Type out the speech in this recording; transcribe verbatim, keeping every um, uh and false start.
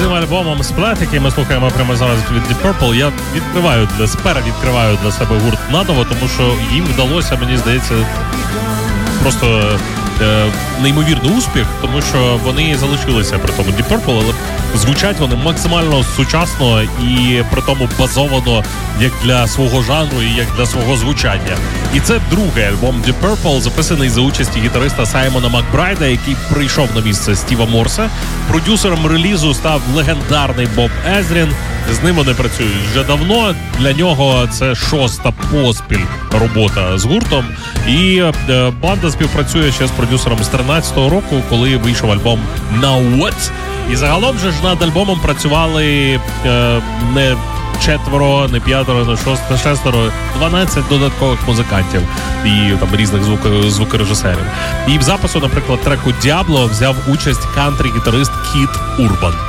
цим альбомом Splat, який ми слухаємо прямо зараз від Deep Purple, я відкриваю для сперед відкриваю для себе гурт наново, тому що їм вдалося, мені здається, просто е, неймовірний успіх, тому що вони залишилися при тому Deep Purple, але звучать вони максимально сучасно і при тому базовано як для свого жанру і як для свого звучання. І це другий альбом Deep Purple, записаний за участі гітариста Саймона Макбрайда, який прийшов на місце Стіва Морса. Продюсером релізу став легендарний Боб Езрін. З ним вони працюють вже давно. Для нього це шоста поспіль робота з гуртом. І е, банда співпрацює ще з продюсером з тринадцятого року, коли вийшов альбом Now What? І загалом же ж над альбомом працювали е, не четверо, не п'ятеро, не шост, не шестеро, дванадцять додаткових музикантів і там різних звук, звукорежисерів. І в запису, наприклад, треку «Діабло» взяв участь кантрі-гітарист Кіт Урбан.